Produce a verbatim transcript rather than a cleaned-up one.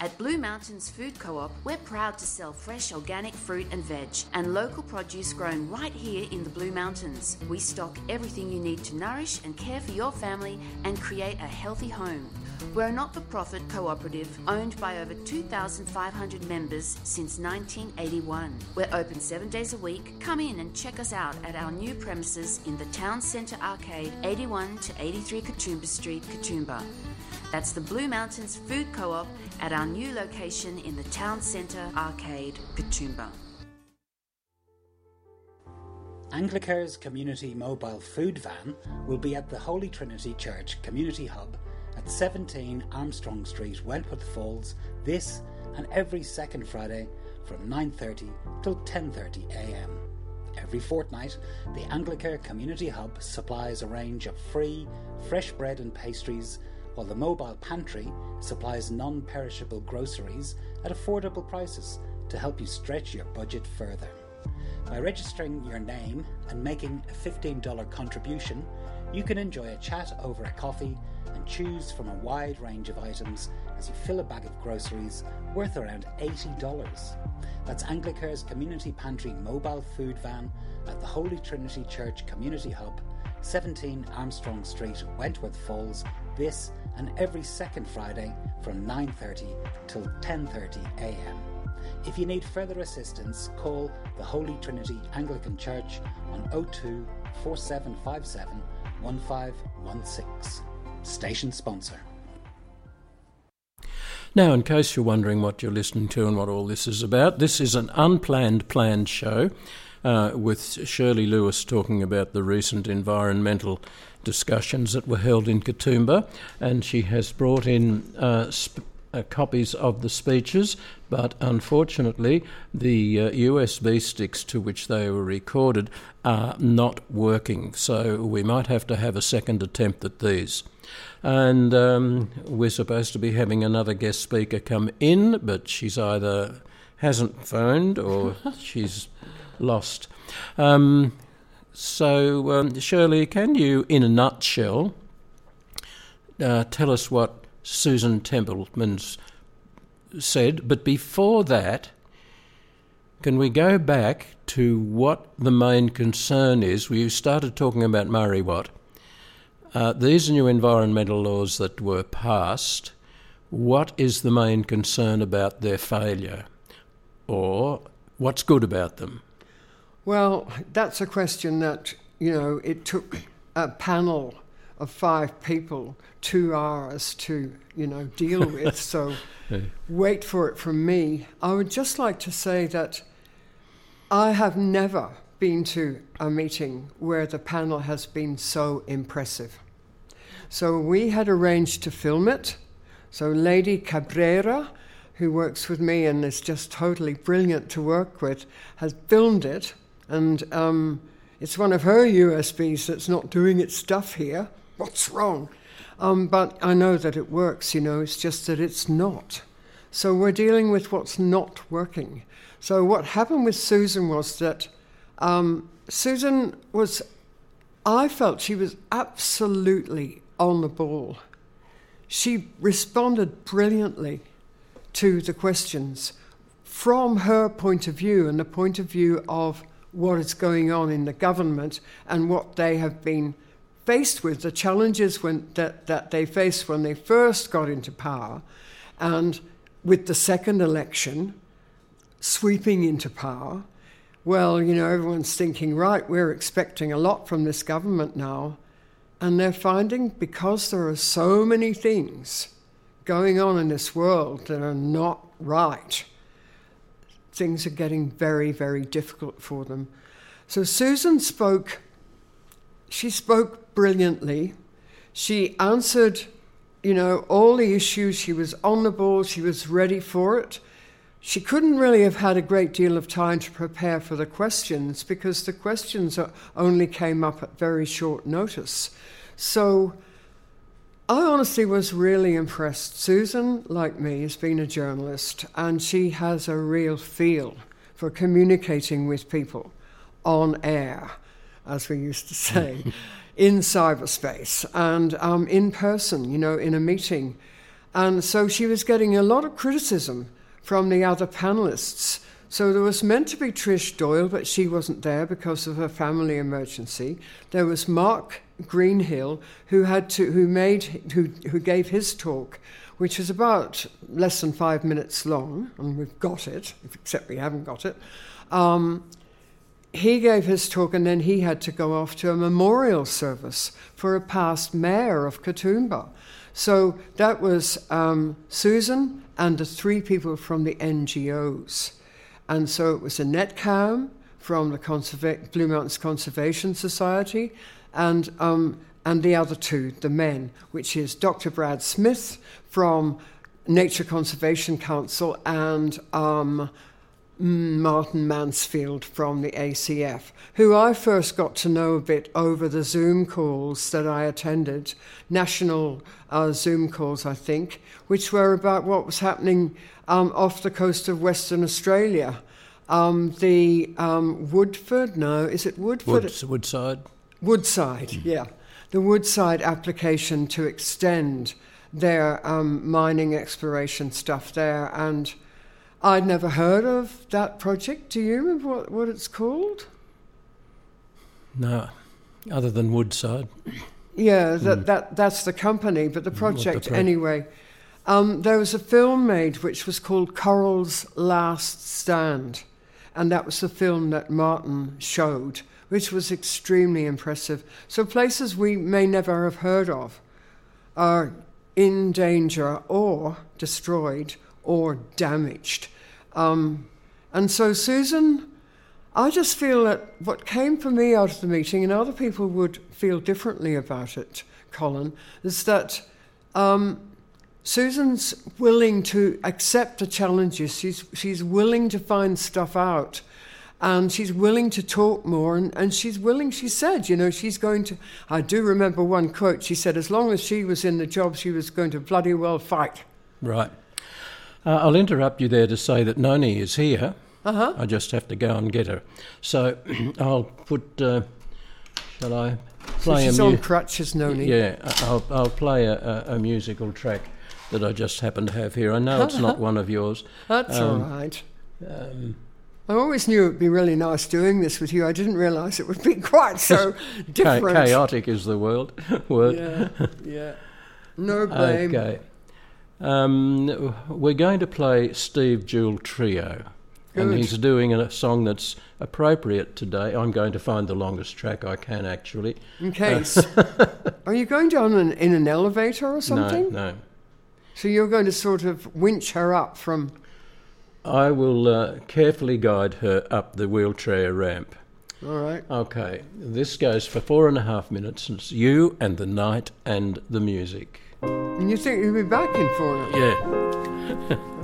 At Blue Mountains Food Co-op, we're proud to sell fresh organic fruit and veg and local produce grown right here in the Blue Mountains. We stock everything you need to nourish and care for your family and create a healthy home. We're a not-for-profit cooperative owned by over two thousand five hundred members since nineteen eighty-one. We're open seven days a week. Come in and check us out at our new premises in the Town Centre Arcade, eighty-one to eighty-three Katoomba Street, Katoomba. That's the Blue Mountains Food Co-op at our new location in the Town Centre Arcade, Katoomba. Anglicare's community mobile food van will be at the Holy Trinity Church Community Hub at seventeen Armstrong Street, Wentworth Falls, this and every second Friday from nine thirty till ten thirty a m. Every fortnight, the Anglicare Community Hub supplies a range of free, fresh bread and pastries, while the mobile pantry supplies non-perishable groceries at affordable prices to help you stretch your budget further. By registering your name and making a fifteen dollars contribution, you can enjoy a chat over a coffee and choose from a wide range of items as you fill a bag of groceries worth around eighty dollars. That's Anglicare's Community Pantry mobile food van at the Holy Trinity Church Community Hub, seventeen Armstrong Street, Wentworth Falls, this and every second Friday from nine thirty till ten thirty a m. If you need further assistance, call the Holy Trinity Anglican Church on oh two, four seven five seven, one five one six. Station sponsor. Now, in case you're wondering what you're listening to and what all this is about, this is an unplanned planned show uh, with Shirley Lewis talking about the recent environmental discussions that were held in Katoomba, and she has brought in uh, sp- uh, copies of the speeches, but unfortunately the uh, U S B sticks to which they were recorded are not working, so we might have to have a second attempt at these. And um, we're supposed to be having another guest speaker come in, but she's either hasn't phoned or she's lost. Um, so, um, Shirley, can you, in a nutshell, uh, tell us what Susan Templeman's said? But before that, can we go back to what the main concern is? We started talking about Murray Watt. Uh, these new environmental laws that were passed, what is the main concern about their failure? Or what's good about them? Well, that's a question that, you know, it took a panel of five people two hours to, you know, deal with. So yeah. Wait for it from me. I would just like to say that I have never been to a meeting where the panel has been so impressive. So we had arranged to film it. So Lady Cabrera, who works with me and is just totally brilliant to work with, has filmed it. And um, it's one of her U S Bs that's not doing its stuff here. What's wrong? Um, but I know that it works, you know, it's just that it's not. So we're dealing with what's not working. So what happened with Susan was that um, Susan was, I felt she was absolutely on the ball. She responded brilliantly to the questions from her point of view and the point of view of what is going on in the government and what they have been faced with, the challenges when, that, that they faced when they first got into power, and with the second election sweeping into power. Well, you know, everyone's thinking, right, we're expecting a lot from this government now. And they're finding, because there are so many things going on in this world that are not right, things are getting very, very difficult for them. So Susan spoke, she spoke brilliantly. She answered, you know, all the issues. She was on the ball. She was ready for it. She couldn't really have had a great deal of time to prepare for the questions because the questions only came up at very short notice. So I honestly was really impressed. Susan, like me, has been a journalist, and she has a real feel for communicating with people on air, as we used to say, in cyberspace and um, in person, you know, in a meeting. And so she was getting a lot of criticism from the other panelists. So there was meant to be Trish Doyle, but she wasn't there because of her family emergency. There was Mark Greenhill, who had to, who made, who who gave his talk, which was about less than five minutes long, and we've got it, except we haven't got it. Um, he gave his talk, and then he had to go off to a memorial service for a past mayor of Katoomba. So that was um, Susan and the three people from the N G Os. And so it was Annette Cam from the Conserva- Blue Mountains Conservation Society, and um, and the other two, the men, which is Doctor Brad Smith from Nature Conservation Council and um, Martin Mansfield from the A C F, who I first got to know a bit over the Zoom calls that I attended, national uh, Zoom calls, I think, which were about what was happening um, off the coast of Western Australia. Um, the um, Woodford, no, is it Woodford? Woods, Woodside. Woodside, mm. yeah. The Woodside application to extend their um, mining exploration stuff there, and I'd never heard of that project. Do you remember what, what it's called? No, other than Woodside. Yeah, that, mm. that that's the company, but the project the pro- anyway. Um, there was a film made which was called Coral's Last Stand, and that was the film that Martin showed, which was extremely impressive. So places we may never have heard of are in danger or destroyed or damaged. Um, and so, Susan, I just feel that what came for me out of the meeting, and other people would feel differently about it, Colin, is that um, Susan's willing to accept the challenges. She's, she's willing to find stuff out, and she's willing to talk more, and, and she's willing, she said, you know, she's going to, I do remember one quote, she said, as long as she was in the job, she was going to bloody well fight. Right. Uh, I'll interrupt you there to say that Noni is here. Uh-huh. I just have to go and get her. So I'll put, uh, shall I play so she's a... Mu- on crutches, Noni. Yeah, I'll, I'll play a, a, a musical track that I just happen to have here. I know it's not one of yours. That's um, all right. Um, I always knew it would be really nice doing this with you. I didn't realise it would be quite so different. Chaotic is the word. word. Yeah, yeah. No blame. Okay. Um, we're going to play Steve Jewell Trio. Good. And he's doing a song that's appropriate today. I'm going to find the longest track I can, actually. In case. Are you going down an, in an elevator or something? No, no. So you're going to sort of winch her up from... I will uh, carefully guide her up the wheelchair ramp. All right. Okay. This goes for four and a half minutes. It's you and the night and the music. And you think you'll be back in for it? Yeah.